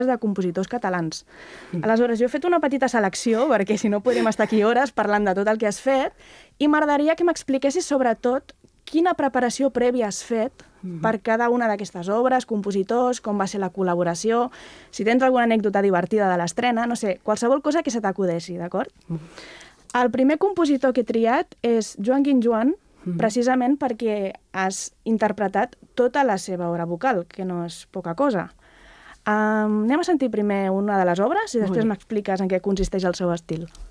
de compositors catalans. Aleshores, jo he fet una petita selecció, perquè si no podríem estar aquí hores parlant de tot el que has fet, i m'agradaria que m'expliquessis sobretot quina preparació prèvia has fet per cada una d'aquestes obres, compositors, com va ser la col·laboració, si tens alguna anècdota divertida de l'estrena, no sé, qualsevol cosa que se t'acudeixi, d'acord? El primer compositor que he triat és Joan Guinjoan, precisament perquè has interpretat tota la seva obra vocal, que no és poca cosa. Anem a sentir primer una de les obres i després m'expliques en què consisteix el seu estil.